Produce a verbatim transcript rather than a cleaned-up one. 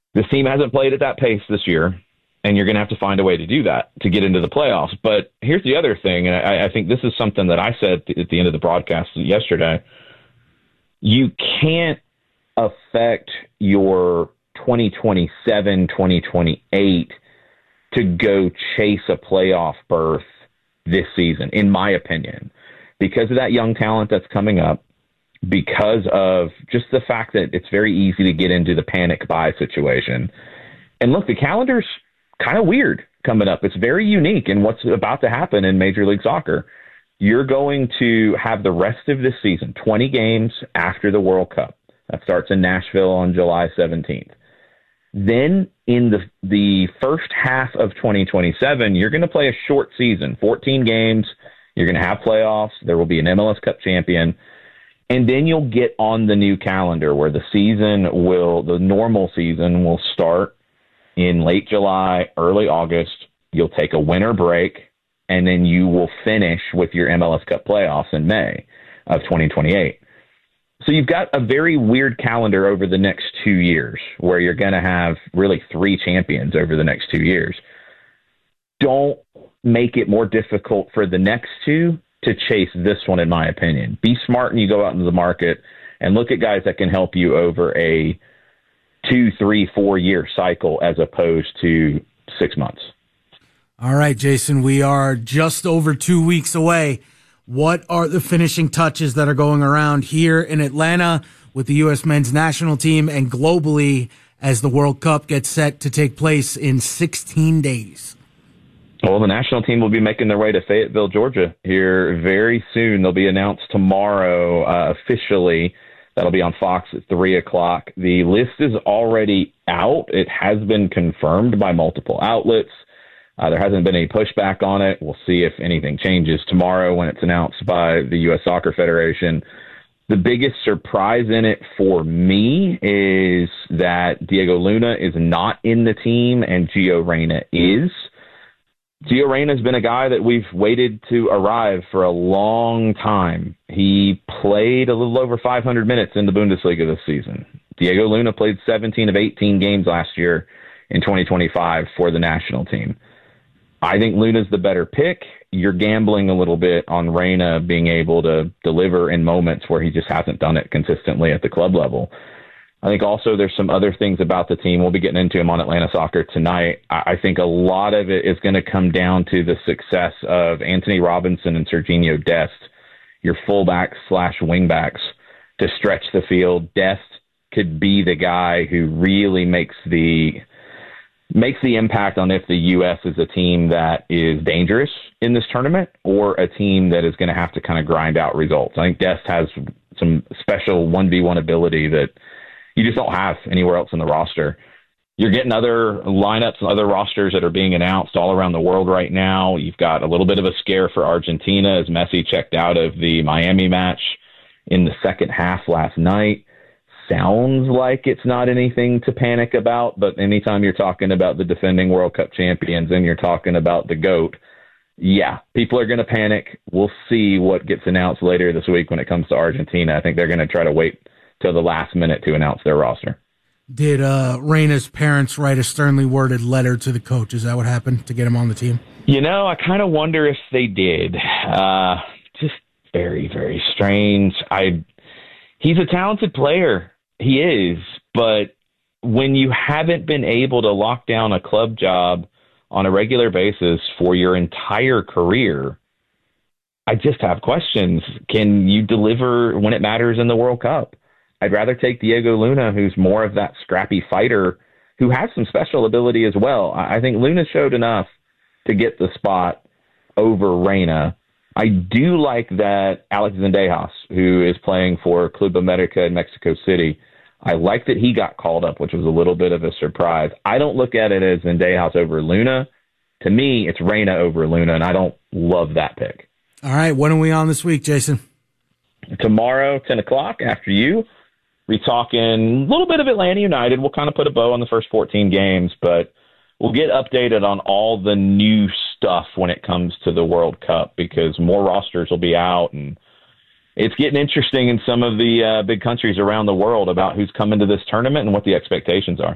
This team hasn't played at that pace this year, and you're going to have to find a way to do that to get into the playoffs. But here's the other thing, and I, I think this is something that I said at the end of the broadcast yesterday. You can't affect your twenty twenty-seven, twenty twenty-eight to go chase a playoff berth this season, in my opinion, because of that young talent that's coming up, because of just the fact that it's very easy to get into the panic buy situation. And look, the calendar's kind of weird coming up. It's very unique in what's about to happen in Major League Soccer. You're going to have the rest of this season, twenty games after the World Cup. That starts in Nashville on July seventeenth. Then in the the first half of twenty twenty-seven, you're going to play a short season, fourteen games. You're going to have playoffs. There will be an M L S Cup champion. And then you'll get on the new calendar where the season will, the normal season will start in late July, early August. You'll take a winter break, and then you will finish with your M L S Cup playoffs in May of twenty twenty-eight. So you've got a very weird calendar over the next two years where you're going to have really three champions over the next two years. Don't make it more difficult for the next two to chase this one, in my opinion. Be smart and you go out into the market and look at guys that can help you over a two, three, four year cycle as opposed to six months. All right, Jason, we are just over two weeks away. What are the finishing touches that are going around here in Atlanta with the U S men's national team and globally as the World Cup gets set to take place in sixteen days? Well, the national team will be making their way to Fayetteville, Georgia here very soon. They'll be announced tomorrow uh, officially. That'll be on Fox at three o'clock. The list is already out. It has been confirmed by multiple outlets. Uh, there hasn't been any pushback on it. We'll see if anything changes tomorrow when it's announced by the U S Soccer Federation. The biggest surprise in it for me is that Diego Luna is not in the team and Gio Reyna is. Gio Reyna has been a guy that we've waited to arrive for a long time. He played a little over five hundred minutes in the Bundesliga this season. Diego Luna played seventeen of eighteen games last year in twenty twenty-five for the national team. I think Luna's the better pick. You're gambling a little bit on Reyna being able to deliver in moments where he just hasn't done it consistently at the club level. I think also there's some other things about the team. We'll be getting into them on Atlanta Soccer tonight. I think a lot of it is going to come down to the success of Anthony Robinson and Serginho Dest, your fullbacks slash wingbacks, to stretch the field. Dest could be the guy who really makes the makes the impact on if the U S is a team that is dangerous in this tournament or a team that is going to have to kind of grind out results. I think Dest has some special one v one ability that you just don't have anywhere else in the roster. You're getting other lineups and other rosters that are being announced all around the world right now. You've got a little bit of a scare for Argentina as Messi checked out of the Miami match in the second half last night. Sounds like it's not anything to panic about, but anytime you're talking about the defending World Cup champions and you're talking about the GOAT, yeah, people are going to panic. We'll see what gets announced later this week when it comes to Argentina. I think they're going to try to wait till the last minute to announce their roster. Did uh, Reyna's parents write a sternly worded letter to the coach? Is that what happened to get him on the team? You know, I kind of wonder if they did. Uh, just very, very strange. I he's a talented player. He is, but when you haven't been able to lock down a club job on a regular basis for your entire career, I just have questions. Can you deliver when it matters in the World Cup? I'd rather take Diego Luna, who's more of that scrappy fighter, who has some special ability as well. I think Luna showed enough to get the spot over Reyna. I do like that Alex Zendejas, who is playing for Club America in Mexico City, I like that he got called up, which was a little bit of a surprise. I don't look at it as Zendejas over Luna. To me, it's Reyna over Luna, and I don't love that pick. All right, when are we on this week, Jason? Tomorrow, ten o'clock, after you. We're talking a little bit of Atlanta United. We'll kind of put a bow on the first fourteen games, but we'll get updated on all the new stuff when it comes to the World Cup because more rosters will be out, and it's getting interesting in some of the uh, big countries around the world about who's coming to this tournament and what the expectations are.